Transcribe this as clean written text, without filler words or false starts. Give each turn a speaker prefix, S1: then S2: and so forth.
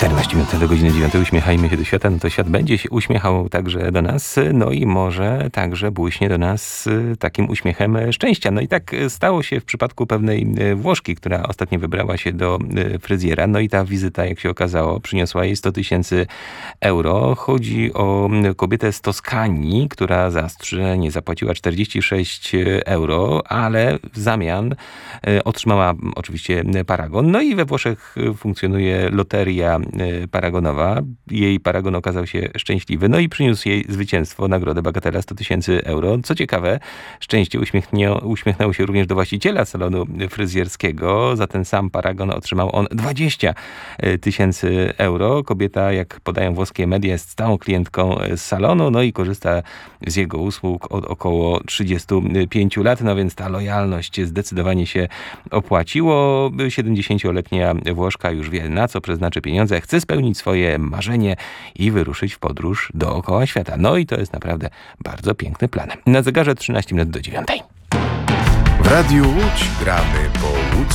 S1: 14 minut do godziny 9. Uśmiechajmy się do świata. No to świat będzie się uśmiechał także do nas. No i może także błyśnie do nas takim uśmiechem szczęścia. No i tak stało się w przypadku pewnej Włoszki, która ostatnio wybrała się do fryzjera. No i ta wizyta, jak się okazało, przyniosła jej 100 000 euro. Chodzi o kobietę z Toskanii, która za strzyżenie zapłaciła 46 euro, ale w zamian otrzymała oczywiście paragon. No i we Włoszech funkcjonuje loteria paragonowa. Jej paragon okazał się szczęśliwy, no i przyniósł jej zwycięstwo, nagrodę bagatela 100 000 euro. Co ciekawe, szczęście uśmiechnęło się również do właściciela salonu fryzjerskiego. Za ten sam paragon otrzymał on 20 000 euro. Kobieta, jak podają włoskie media, jest stałą klientką z salonu, no i korzysta z jego usług od około 35 lat, no więc ta lojalność zdecydowanie się opłaciło. 70-letnia Włoszka już wie, na co przeznaczy pieniądze, chce spełnić swoje marzenie i wyruszyć w podróż dookoła świata. No i to jest naprawdę bardzo piękny plan. Na zegarze 13 minut do 9.
S2: W Radiu Łódź gramy po łódzku.